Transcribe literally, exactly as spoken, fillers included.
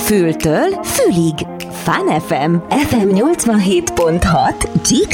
Fültől fülig. Fun ef em. ef em nyolcvanhét pont hat. Csík